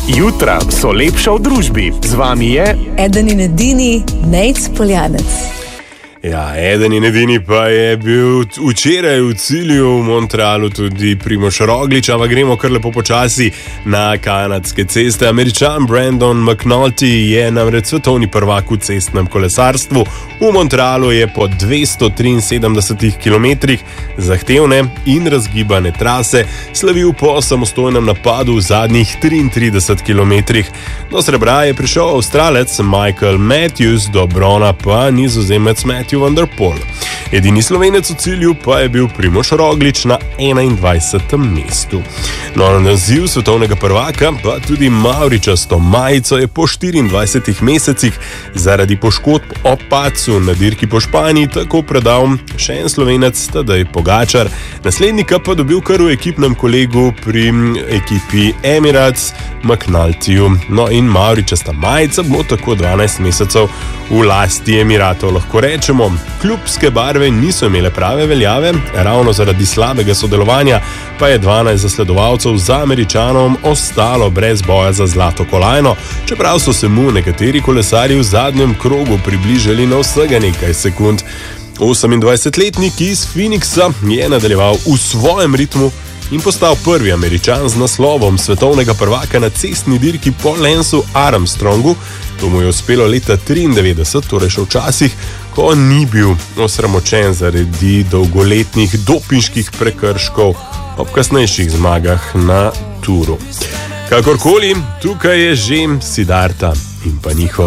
Jutra so lepša v družbi. Z vami je eden in edini Nejc Poljanec. Ja, eden in edini pa je bil včeraj v cilju v Montrealu tudi Primož Roglič, ampak gremo kar lepo počasi na kanadske ceste. Američan Brandon McNulty je namreč svetovni prvak v cestnem kolesarstvu. V Montrealu je po 273 km zahtevne in razgibane trase slavil po samostojnem napadu v zadnjih 33 km. Do srebra je prišel Avstralec Michael Matthews, do brona pa Nizozemec Matthew van der Poel. Edini Slovenec v cilju pa je bil Primož Roglič na 21. mestu. No, na naziv svetovnega prvaka pa tudi mavričasto majico je po 24 mesecih zaradi poškodb ob padcu na dirki po Španiji tako predal še en Slovenec, Tadej Pogačar. Naslednika pa dobil kar v ekipnem kolegu pri ekipi Emirates McNultyju. No in mavričasta majica bo tako 12 mesecev v lasti Emiratov. Lahko rečemo, klubske barve niso imele prave veljave, ravno zaradi slabega sodelovanja pa je 12 zasledovalcev za Američanom ostalo brez boja za zlato kolajno, čeprav so se mu nekateri kolesarji v zadnjem krogu približali na vsega nekaj sekund. 28-letnik iz Phoenixa je nadaljeval v svojem ritmu in postal prvi Američan z naslovom svetovnega prvaka na cestni dirki po Lancu Armstrongu. To mu je uspelo leta 1993, torej še v časih, ko ni bil osramočen zaradi dolgoletnih dopinških prekrškov ob kasnejših zmagah na Turu. Kakorkoli, tukaj je že Siddharta in pa njihov